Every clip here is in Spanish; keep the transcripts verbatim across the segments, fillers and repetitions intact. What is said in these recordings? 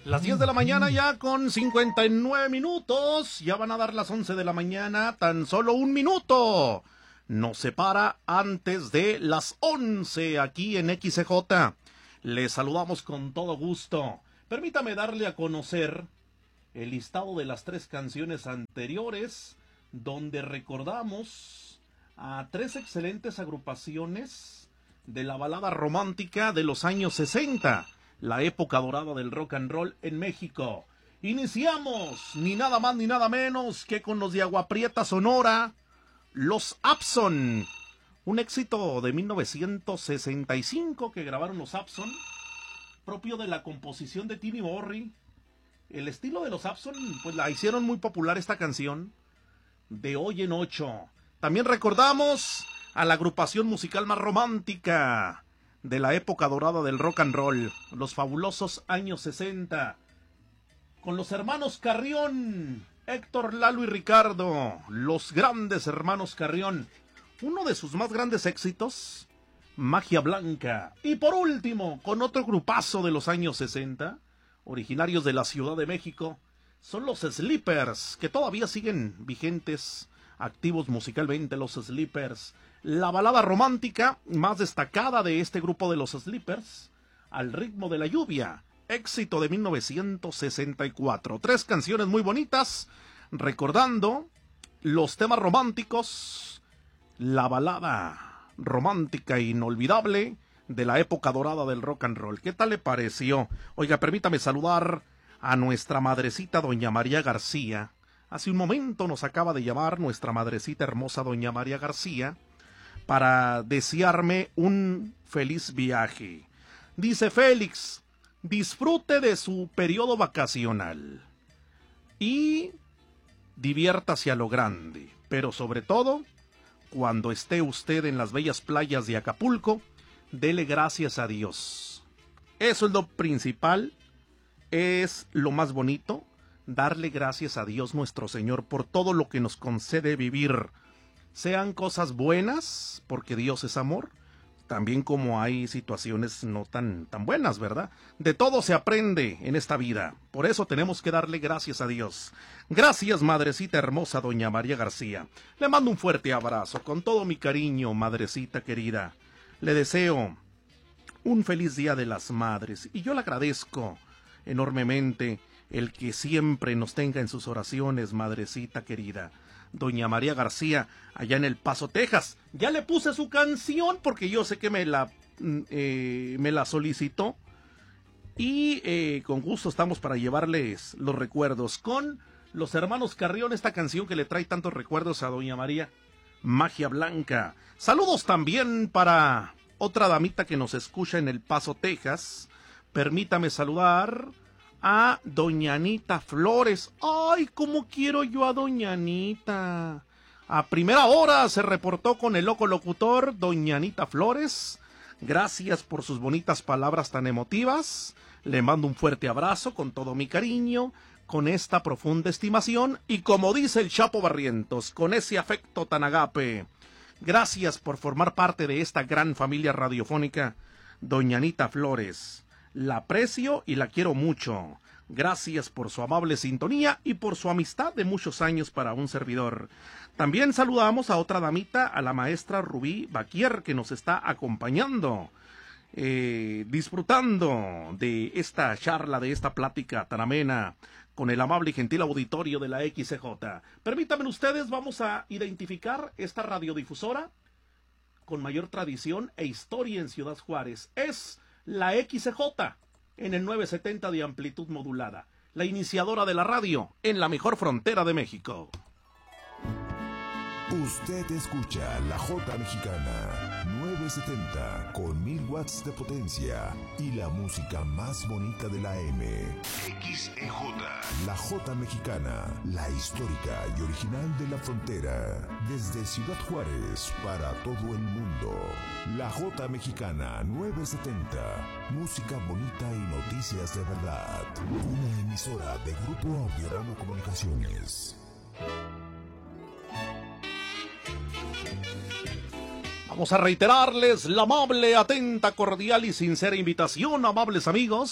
Las diez de la mañana ya con cincuenta y nueve minutos. Ya van a dar las once de la mañana. Tan solo un minuto nos separa antes de las once aquí en X C J. Les saludamos con todo gusto. Permítame darle a conocer el listado de las tres canciones anteriores, donde recordamos a tres excelentes agrupaciones de la balada romántica de los años sesenta. La época dorada del rock and roll en México. Iniciamos, ni nada más ni nada menos que con los de Agua Prieta Sonora, los Abson. Un éxito de mil novecientos sesenta y cinco que grabaron los Abson, propio de la composición de Timmy Borri. El estilo de los Abson, pues la hicieron muy popular esta canción, de hoy en ocho. También recordamos a la agrupación musical más romántica de la época dorada del rock and roll, los fabulosos años sesenta, con los hermanos Carrión, Héctor, Lalo y Ricardo, los grandes hermanos Carrión. Uno de sus más grandes éxitos, Magia Blanca. Y por último, con otro grupazo de los años sesenta, originarios de la Ciudad de México, son los Sleepers, que todavía siguen vigentes, activos musicalmente, los Sleepers. La balada romántica más destacada de este grupo de los Sleepers, Al ritmo de la lluvia, éxito de mil novecientos sesenta y cuatro. Tres canciones muy bonitas, recordando los temas románticos, la balada romántica inolvidable de la época dorada del rock and roll. ¿Qué tal le pareció? Oiga, permítame saludar a nuestra madrecita doña María García. Hace un momento nos acaba de llamar nuestra madrecita hermosa doña María García para desearme un feliz viaje. Dice Félix, disfrute de su periodo vacacional y diviértase a lo grande, pero sobre todo, cuando esté usted en las bellas playas de Acapulco, dele gracias a Dios. Eso es lo principal, es lo más bonito, darle gracias a Dios nuestro Señor por todo lo que nos concede vivir. Sean cosas buenas, porque Dios es amor, también como hay situaciones no tan, tan buenas, ¿verdad? De todo se aprende en esta vida, por eso tenemos que darle gracias a Dios. Gracias, madrecita hermosa doña María García. Le mando un fuerte abrazo, con todo mi cariño, madrecita querida. Le deseo un feliz Día de las Madres, y yo le agradezco enormemente el que siempre nos tenga en sus oraciones, madrecita querida. Doña María García, allá en El Paso, Texas. Ya le puse su canción porque yo sé que me la, eh, me la solicitó. Y eh, con gusto estamos para llevarles los recuerdos con los hermanos Carrión, esta canción que le trae tantos recuerdos a Doña María, Magia Blanca. Saludos también para otra damita que nos escucha en El Paso, Texas. Permítame saludar a doña Anita Flores. Ay, cómo quiero yo a doña Anita. A primera hora se reportó con el loco locutor doña Anita Flores. Gracias por sus bonitas palabras tan emotivas. Le mando un fuerte abrazo con todo mi cariño, con esta profunda estimación y, como dice el Chapo Barrientos, con ese afecto tan agape. Gracias por formar parte de esta gran familia radiofónica, doña Anita Flores. La aprecio y la quiero mucho. Gracias por su amable sintonía y por su amistad de muchos años para un servidor. También saludamos a otra damita, a la maestra Rubí Baquier, que nos está acompañando, eh, disfrutando de esta charla, de esta plática tan amena, con el amable y gentil auditorio de la X C J. Permítanme ustedes, vamos a identificar esta radiodifusora con mayor tradición e historia en Ciudad Juárez. Es la X C J, en el novecientos setenta de amplitud modulada, la iniciadora de la radio en la mejor frontera de México. Usted escucha la J Mexicana novecientos setenta con mil watts de potencia y la música más bonita de la M. X E J. La J Mexicana, la histórica y original de la frontera. Desde Ciudad Juárez para todo el mundo. La J Mexicana novecientos setenta. Música bonita y noticias de verdad. Una emisora de Grupo Audiorama Comunicaciones. Vamos a reiterarles la amable, atenta, cordial y sincera invitación, amables amigos,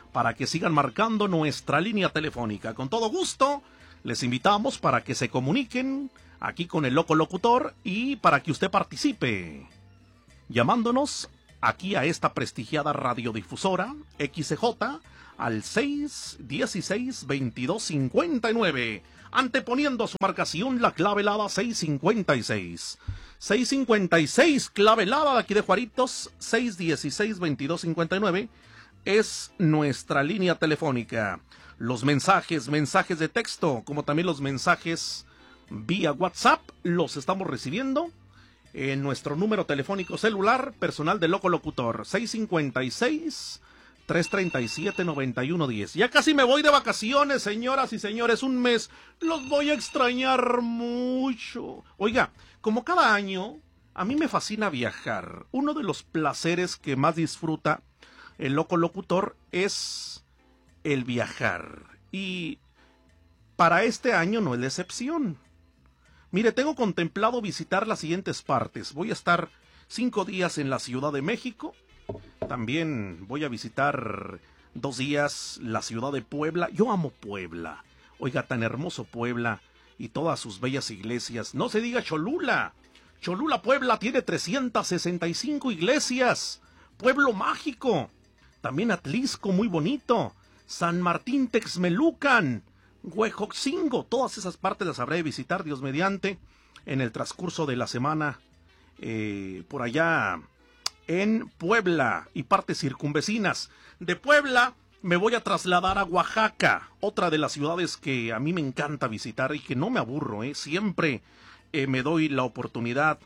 para que sigan marcando nuestra línea telefónica. Con todo gusto, les invitamos para que se comuniquen aquí con el Loco Locutor y para que usted participe, llamándonos aquí a esta prestigiada radiodifusora X C J al seis dieciséis veintidós cincuenta y nueve, anteponiendo a su marcación la clave helada seis cincuenta y seis. seis cincuenta y seis, clave helada de aquí de Juaritos, seis dieciséis veintidós cincuenta y nueve, es nuestra línea telefónica. Los mensajes, mensajes de texto, como también los mensajes vía WhatsApp, los estamos recibiendo en nuestro número telefónico celular personal de Loco Locutor, seis cincuenta y seis, trescientos treinta y siete, noventa y uno diez. Ya casi me voy de vacaciones, señoras y señores, un mes. Los voy a extrañar mucho. Oiga, como cada año, a mí me fascina viajar. Uno de los placeres que más disfruta el Loco Locutor es el viajar. Y para este año no es la excepción. Mire, tengo contemplado visitar las siguientes partes. Voy a estar cinco días en la Ciudad de México. También voy a visitar dos días la ciudad de Puebla. Yo amo Puebla. Oiga, tan hermoso Puebla y todas sus bellas iglesias. No se diga Cholula. Cholula, Puebla, tiene trescientas sesenta y cinco iglesias. Pueblo mágico. También Atlisco, muy bonito. San Martín Texmelucan. Huejotzingo. Todas esas partes las habré de visitar, Dios mediante, en el transcurso de la semana. Eh, por allá en Puebla y partes circunvecinas. De Puebla me voy a trasladar a Oaxaca, otra de las ciudades que a mí me encanta visitar y que no me aburro, ¿eh? Siempre eh, me doy la oportunidad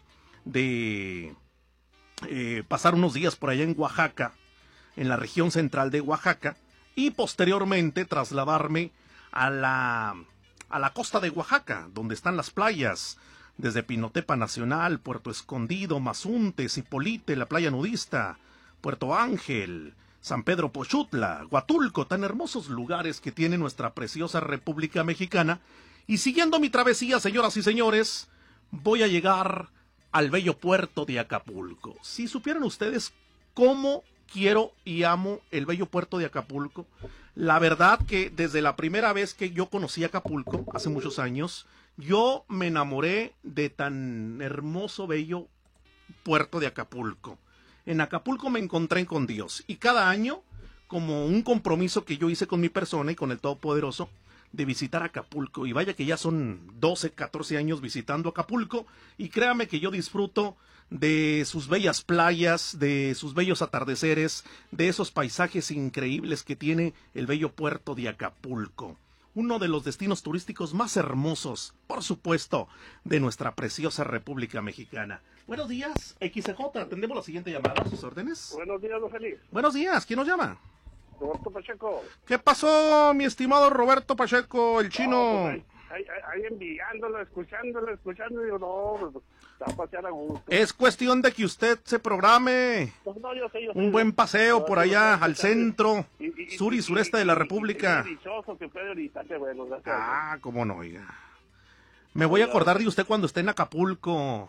de eh, pasar unos días por allá en Oaxaca, en la región central de Oaxaca, y posteriormente trasladarme a la, a la costa de Oaxaca, donde están las playas, desde Pinotepa Nacional, Puerto Escondido, Mazuntes, Zipolite, la playa nudista, Puerto Ángel, San Pedro Pochutla, Huatulco, tan hermosos lugares que tiene nuestra preciosa República Mexicana. Y siguiendo mi travesía, señoras y señores, voy a llegar al bello puerto de Acapulco. Si supieran ustedes cómo quiero y amo el bello puerto de Acapulco, la verdad que desde la primera vez que yo conocí Acapulco, hace muchos años, yo me enamoré de tan hermoso, bello puerto de Acapulco. En Acapulco me encontré con Dios y cada año, como un compromiso que yo hice con mi persona y con el Todopoderoso, de visitar Acapulco. Y vaya que ya son doce, catorce años visitando Acapulco y créame que yo disfruto de sus bellas playas, de sus bellos atardeceres, de esos paisajes increíbles que tiene el bello puerto de Acapulco. Uno de los destinos turísticos más hermosos, por supuesto, de nuestra preciosa República Mexicana. Buenos días, X C J, atendemos la siguiente llamada, a sus órdenes. Buenos días, don Feliz. Buenos días, ¿quién nos llama? Roberto Pacheco. ¿Qué pasó, mi estimado Roberto Pacheco, el chino? No, pues ahí, ahí, ahí enviándolo, escuchándolo, escuchando, y digo, no, pues, se va a pasear a gusto. Es cuestión de que usted se programe No, no, yo sé, yo sé, un yo buen sé. paseo No, por yo allá, sé, al yo sé. centro, Y- y- sur y sureste de la República. Y, y, y dichoso que puede ahorita, qué bueno, gracias. Ah, cómo no, oiga. Me voy a acordar de usted cuando esté en Acapulco,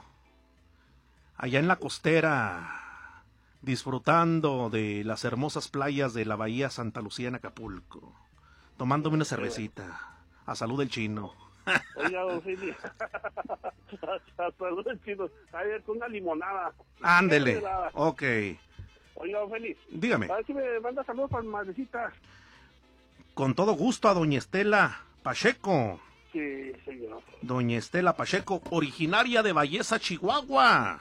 allá en la costera, disfrutando de las hermosas playas de la bahía Santa Lucía en Acapulco, tomándome una cervecita, a salud del chino. Oiga, don Feliz, saludos chinos, a ver, con una limonada. Ándele, Limonada. ok. Oiga, don Feliz, Dígame, a ver si me manda saludos para mi madrecita. con todo gusto a doña Estela Pacheco. Sí, señor. Doña Estela Pacheco, originaria de Valleza, Chihuahua.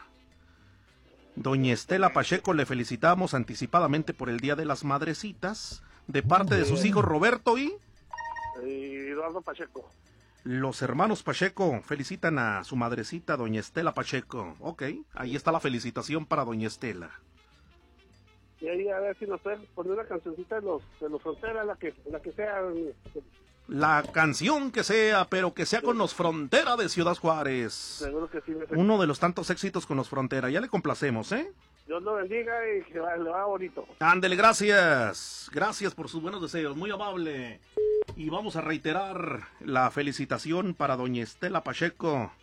Doña Estela Pacheco, le felicitamos anticipadamente por el Día de las Madrecitas, de parte de sus hijos Roberto y Eh, Eduardo Pacheco. los hermanos Pacheco. Felicitan a su madrecita, doña Estela Pacheco. Ok, ahí está la felicitación para doña Estela. Y ahí a ver si nos pueden poner una cancioncita de los, de los Fronteras, la que, la que sea. La canción que sea, pero que sea con los Frontera de Ciudad Juárez. Seguro que sí. Me... Uno de los tantos éxitos con los Frontera. Ya le complacemos, ¿eh? Dios lo bendiga y que va- le va bonito. Ándele, gracias. Gracias por sus buenos deseos, muy amable. Y vamos a reiterar la felicitación para doña Estela Pacheco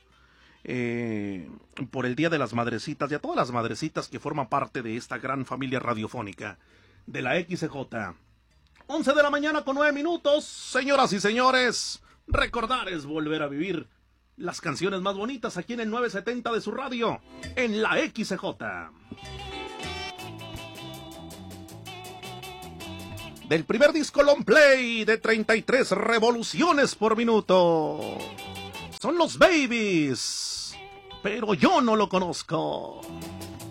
eh, por el Día de las Madrecitas y a todas las madrecitas que forman parte de esta gran familia radiofónica de la X C J. once de la mañana con nueve minutos. Señoras y señores, recordar es volver a vivir las canciones más bonitas aquí en el novecientos setenta de su radio, en la X C J. Del primer disco long play de treinta y tres revoluciones por minuto. Son los Babies, pero yo no lo conozco.